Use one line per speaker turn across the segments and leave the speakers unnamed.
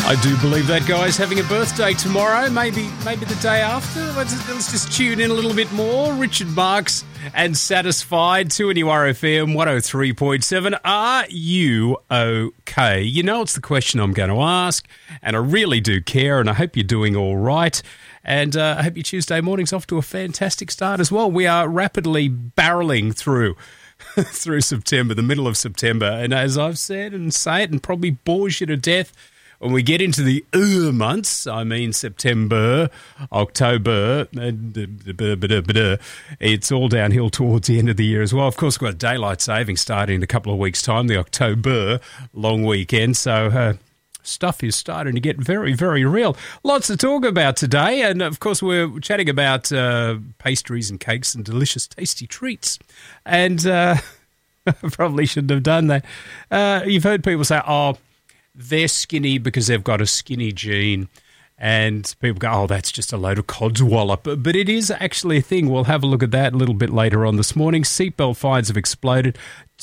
I do believe that guy's having a birthday tomorrow, maybe the day after. Let's just tune in a little bit more. Richard Marks and Satisfied, 2NURFM 103.7. Are you okay? You know it's the question I'm going to ask, and I really do care, and I hope you're doing all right. And I hope your Tuesday morning's off to a fantastic start as well. We are rapidly barreling through September, the middle of September. And as I've said and say it and probably bores you to death, when we get into the months, I mean September, October, it's all downhill towards the end of the year as well. Of course, we've got daylight saving starting in a couple of weeks' time, the October long weekend. So stuff is starting to get very, very real. Lots to talk about today. And, of course, we're chatting about pastries and cakes and delicious, tasty treats. And I probably shouldn't have done that. You've heard people say, they're skinny because they've got a skinny gene. And people go, that's just a load of codswallop. But it is actually a thing. We'll have a look at that a little bit later on this morning. Seatbelt fines have exploded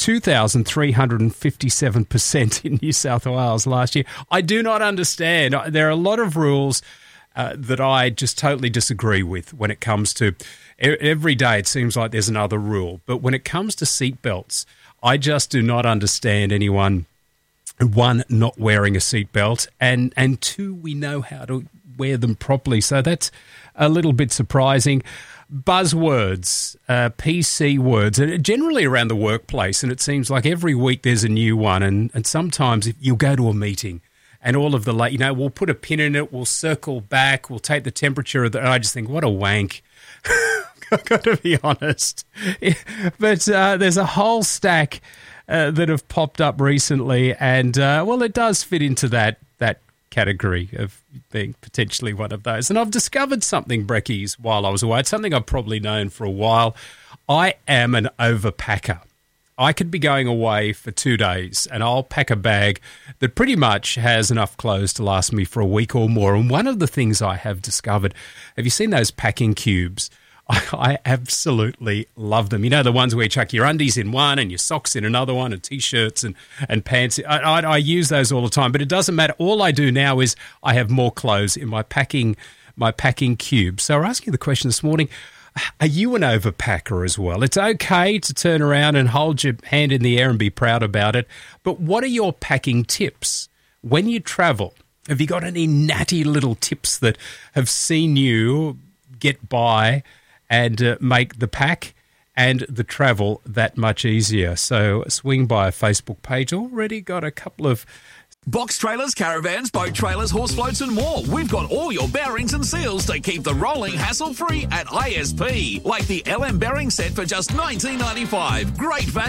2,357% in New South Wales last year. I do not understand. There are a lot of rules that I just totally disagree with when it comes to every day it seems like there's another rule. But when it comes to seatbelts, I just do not understand anyone, one, not wearing a seatbelt, and two, we know how to wear them properly. So that's a little bit surprising. Buzzwords, PC words, generally around the workplace, and it seems like every week there's a new one. And sometimes if you'll go to a meeting and all of the we'll put a pin in it, we'll circle back, we'll take the temperature of the. I just think, what a wank. I've got to be honest. But there's a whole stack that have popped up recently, and it does fit into that category of being potentially one of those. And I've discovered something, Brekkies, while I was away. It's something I've probably known for a while. I am an overpacker. I could be going away for 2 days, and I'll pack a bag that pretty much has enough clothes to last me for a week or more. And one of the things I have discovered, have you seen those packing cubes? I absolutely love them. You know, the ones where you chuck your undies in one and your socks in another one and T-shirts and pants. I use those all the time, but it doesn't matter. All I do now is I have more clothes in my packing cube. So we're asking the question this morning, are you an overpacker as well? It's okay to turn around and hold your hand in the air and be proud about it, but what are your packing tips when you travel? Have you got any natty little tips that have seen you get by and make the pack and the travel that much easier? So swing by a Facebook page. Already got a couple of
box trailers, caravans, boat trailers, horse floats and more. We've got all your bearings and seals to keep the rolling hassle-free at ISP. Like the LM bearing set for just $19.95. Great value.